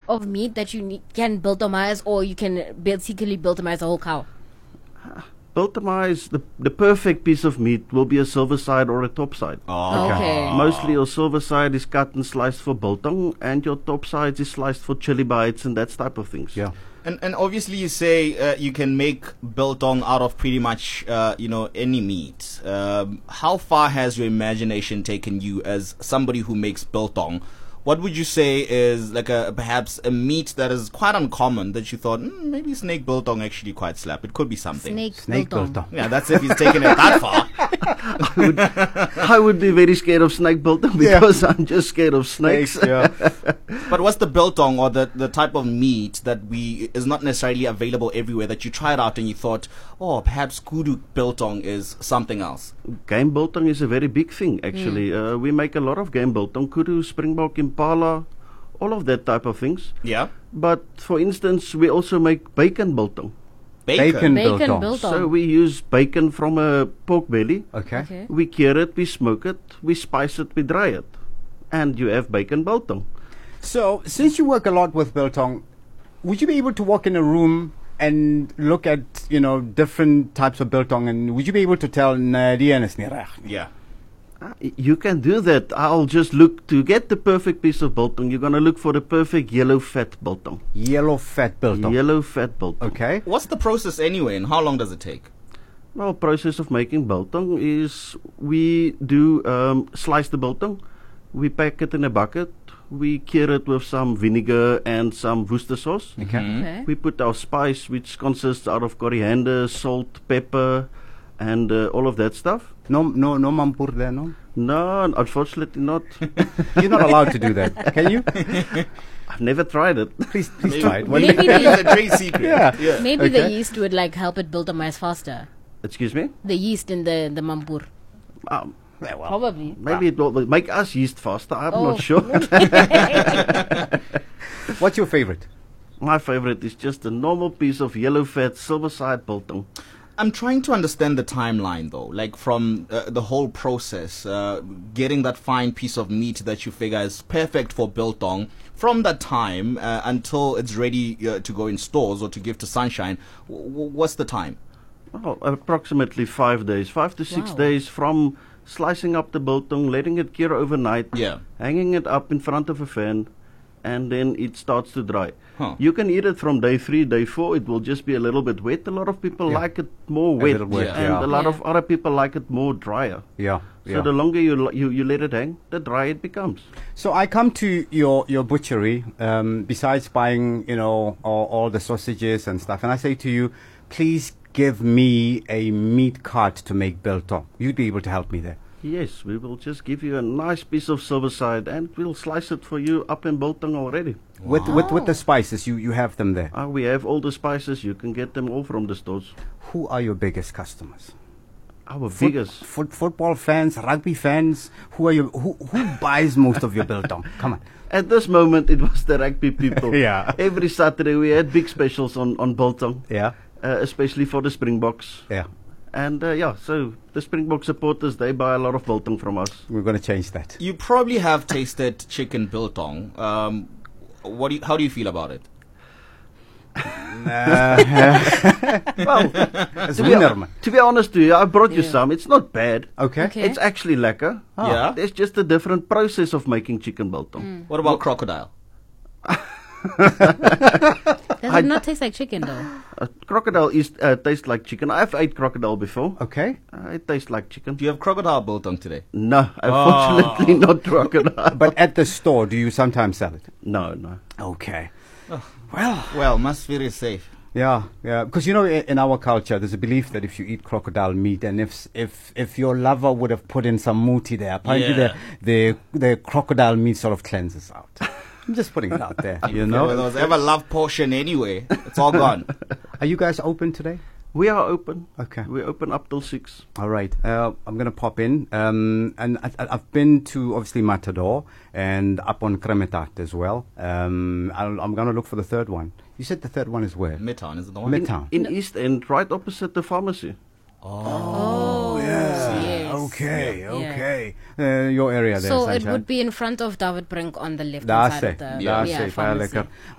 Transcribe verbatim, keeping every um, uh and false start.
of meat that you need, can biltemize, or you can basically biltemize a whole cow? Biltemize, the, the perfect piece of meat will be a silver side or a top side. Oh, okay. Mostly your silver side is cut and sliced for biltong, and your top side is sliced for chili bites and that type of things. Yeah. And and obviously you say uh, you can make biltong out of pretty much uh, you know any meat. Um, how far has your imagination taken you as somebody who makes biltong? What would you say is like a perhaps a meat that is quite uncommon that you thought mm, maybe snake biltong actually quite slap? It could be something. Snake, Snake biltong. biltong. Yeah, that's if he's taken it that far. I, would, I would be very scared of snake biltong because I'm just scared of snakes. Yeah. But what's the biltong or the, the type of meat that we is not necessarily available everywhere that you tried out and you thought, oh, perhaps kudu biltong is something else? Game biltong is a very big thing, actually. Uh, we make a lot of game biltong, kudu, springbok, impala, all of that type of things. Yeah. But for instance, we also make bacon biltong. Bacon, Bacon biltong. biltong. So we use bacon from a pork belly. Okay. Okay. We cure it, we smoke it, we spice it, we dry it. And you have bacon biltong. So, since you work a lot with biltong, would you be able to walk in a room and look at, you know, different types of biltong, and would you be able to tell, nah, die een is nie reg nie? Yeah. Uh, y- You can do that. I'll just look to get the perfect piece of biltong. You're going to look for the perfect yellow fat biltong. Yellow fat biltong. Yellow fat biltong. Okay. What's the process anyway, and how long does it take? Well, process of making biltong is we do um, slice the biltong, we pack it in a bucket, we cure it with some vinegar and some Worcester sauce. Okay. Okay. We put our spice, which consists out of coriander, salt, pepper, and uh, all of that stuff. No, no, no mampur there, no? No, unfortunately not. You're not allowed to do that. Can you? I've never tried it. Please, please Maybe- try it. One Maybe day. It's the, a trade secret. Yeah. maybe the Okay. yeast would like help it biltemize faster. Excuse me? The yeast in the the mampur. Um, Yeah, well, Probably. maybe it will make us yeast faster. I'm Oh. not sure. what's your favorite? My favorite is just a normal piece of yellow fat silver side biltong. I'm trying to understand the timeline though, like from uh, the whole process, uh, getting that fine piece of meat that you figure is perfect for biltong, from that time uh, until it's ready uh, to go in stores or to give to Sunshine. W- w- what's the time? Well, approximately five days, five to six Wow. days from slicing up the biltong, letting it cure overnight, Yeah. hanging it up in front of a fan, and then it starts to dry. Huh. You can eat it from day three, day four. It will just be a little bit wet. A lot of people Yeah. like it more A wet, little wet, and yeah. a lot Yeah. of other people like it more drier. Yeah. So yeah. the longer you, l- you you let it hang, the drier it becomes. So I come to your, your butchery, um, besides buying, you know, all, all the sausages and stuff, and I say to you, please give me a meat cart to make biltong. You'd be able to help me there. Yes, we will just give you a nice piece of silver side, and we'll slice it for you up in biltong already. With, with with the Wow. spices, you, you have them there. Uh, we have all the spices. You can get them all from the stores. Who are your biggest customers? Our Foot- biggest. foot, football fans, rugby fans. Who are you? Who who buys most of your biltong? Come on. At this moment, it was the rugby people. Yeah. Every Saturday we had big specials on, on biltong, Yeah. uh, especially for the Springboks. Yeah. And uh, yeah, so the Springbok supporters, they buy a lot of biltong from us. We're going to change that. You probably have tasted chicken biltong. Um, what do you, how do you feel about it? Well, It's to, be, winner, man. to be honest to you, I brought you Yeah. some. It's not bad. Okay. Okay. It's actually lekker. Yeah. There's just a different process of making chicken biltong. What about crocodile? Does I- it not taste like chicken though? Uh, crocodile is, uh, tastes like chicken. I've ate crocodile before. Okay. Uh, it tastes like chicken. Do you have crocodile biltong today? No, unfortunately not crocodile. But at the store, do you sometimes sell it? no, no. Okay. Well, Well, must be safe. yeah, yeah. Because you know, in, in our culture, there's a belief that if you eat crocodile meat, and if s- if if your lover would have put in some muti there, apparently Yeah. the the the crocodile meat sort of cleanses out. I'm just putting it out there. You If know. there was ever love portion anyway, it's all gone. Are you guys open today? We are open. Okay. We open up till six. All right. Uh, I'm going to pop in. Um, and I, I- I've been to, obviously, Matador and up on Kremetat as well. Um, I'll, I'm going to look for the third one. You said the third one is where? Midtown is it the one? Midtown. In East End, right opposite the pharmacy. Oh, yes. Okay, Yeah. okay. Uh, your area there, So it Sunshine. would be in front of David Brink on the left Daar hand sê, side of the daar yeah, sê, baie pharmacy. lekker.